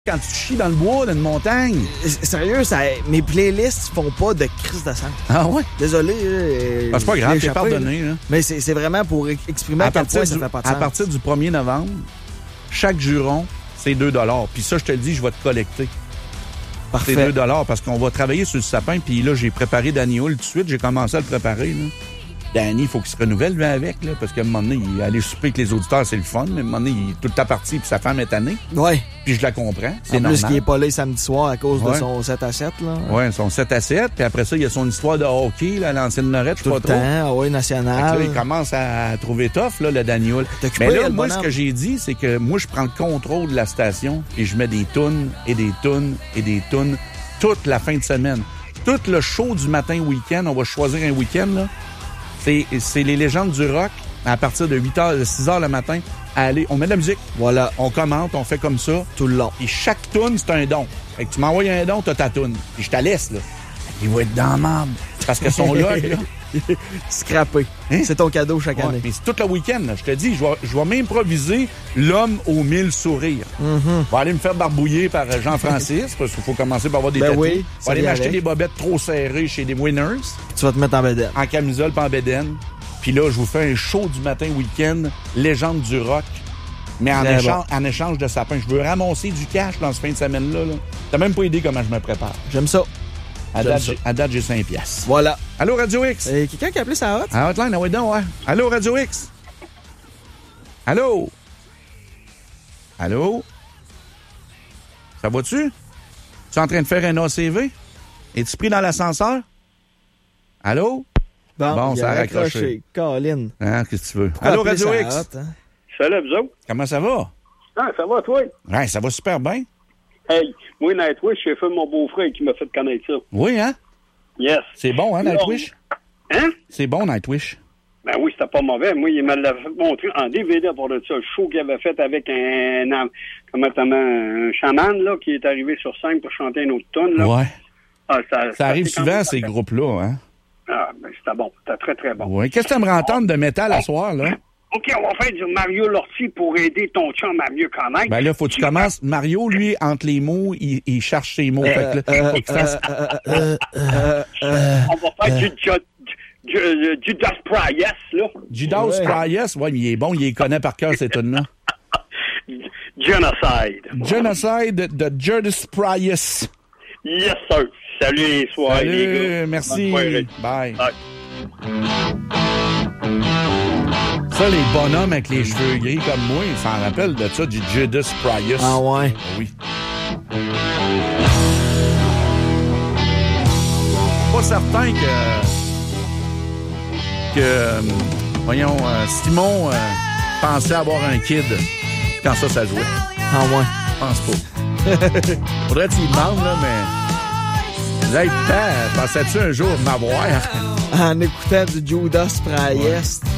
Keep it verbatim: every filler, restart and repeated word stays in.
quand tu chies dans le bois d'une montagne. Sérieux, ça, mes playlists font pas de crise de sang. Ah ouais? Désolé. Euh, ah, c'est pas grave, t'es pardonné. Là. Mais c'est, c'est vraiment pour exprimer à, à quel point ça fait pas de sens. À partir du premier novembre, chaque juron, c'est deux dollars. Puis ça, je te le dis, je vais te collecter. Parfait. C'est deux dollars parce qu'on va travailler sur le sapin. Puis là, j'ai préparé Danny Hull tout de suite. J'ai commencé à le préparer. Là. Danny, il faut qu'il se renouvelle lui, avec, là, parce qu'à un moment donné, il aller souper avec les auditeurs, c'est le fun. Mais à un moment donné, il est tout le temps parti, puis sa femme est tannée. Ouais. Puis je la comprends. C'est en normal. plus, qu'il n'est pas là samedi soir à cause ouais. de son sept à sept. Là. Oui, son sept à sept. Puis après ça, il y a son histoire de hockey, là, à l'ancienne Norette, je sais pas tout trop. Le temps, oui, national. Là, il commence à trouver tough, là, le Danny Hull. Mais là, moi, ce que j'ai dit, c'est que moi, je prends le contrôle de la station, et je mets des tunes, et des tunes, et des tunes, toute la fin de semaine. Tout le show du matin week-end, on va choisir un week-end, là. C'est, c'est les légendes du rock, à partir de huit heures, de six heures le matin, à aller, on met de la musique. Voilà. On commente, on fait comme ça. Tout le long. Et chaque toune, c'est un don. Fait que tu m'envoies un don, t'as ta toune. Puis je te laisse, là. Il va être dans la marde. Parce que son log, là. Scrappé. Hein? C'est ton cadeau chaque ouais, année. Mais c'est tout le week-end, là. Je te dis, je vais, je vais m'improviser l'homme aux mille sourires. Mm-hmm. Je vais aller me faire barbouiller par Jean-Francis, parce qu'il faut commencer par avoir des ben tatous. Oui, je vais aller m'acheter des bobettes trop serrées chez des Winners. Tu vas te mettre en bédaine. En camisole, pas en bédaine. Puis là, je vous fais un show du matin week-end, légende du rock, mais en, échange, bon. en échange de sapin. Je veux ramasser du cash dans ce fin de semaine-là. Là. T'as même pas idée comment je me prépare. J'aime ça. À, J'aime date, ça. J'ai, à date, j'ai cinq piastres. Voilà. Allô, Radio X? Euh, quelqu'un qui a appelé sa hot? À hotline, ah ouais, donc, ouais. Allô, Radio X? Allô? Allô? Ça va-tu? Tu es en train de faire un A C V? Es-tu pris dans l'ascenseur? Allô? Bon, bon ça a raccroché. Colin. Hein, qu'est-ce que tu veux? Allô, Radio X? Hot, hein? Salut, vous autres. Comment ça va? Ah, ça va, toi? Ouais, ça va super bien. Hey, moi, Nightwish, j'ai fait mon beau-frère qui m'a fait connaître ça. Oui, hein? Yes. C'est bon, hein, Nightwish? Hein? C'est bon, Nightwish. Ben oui, c'était pas mauvais. Moi, il me l'a montré en D V D pour de ça. Le show qu'il avait fait avec un, un, comment, un chaman, là, qui est arrivé sur scène pour chanter une autre tune, là. Ouais. Ah, ça, ça, ça arrive souvent, ces groupes-là, hein? Ah, ben c'était bon. C'était très, très bon. Oui. Qu'est-ce que tu aimerais entendre de métal à soir, là? OK, on va faire du Mario Lortie pour aider ton chum à mieux connaître. Ben là, faut que tu commences. Mario, lui, entre les mots, il, il cherche ses mots. Euh, fait que là, euh, faut que tu fasses... euh, euh, euh, euh, on va faire euh, du, du, du, du Judas Priest, là. Judas ouais. Priest, ouais, mais il est bon, il les connaît par cœur, ces tunes-là. Genocide. Genocide de Judas Priest. Yes, sir. Salut les soirs, Salut, les gars. merci. Bye. Bye. Ça, les bonhommes avec les cheveux gris comme moi, ils s'en rappellent de ça, du Judas Priest. Ah ouais? Oui. Pas certain que... que... Euh, voyons, euh, Simon euh, pensait avoir un kid quand ça, ça jouait. Ah ouais? Je pense pas. Faudrait que tu y demandes, là, mais... Là, il pensais-tu un jour m'avoir? En écoutant du Judas Priest.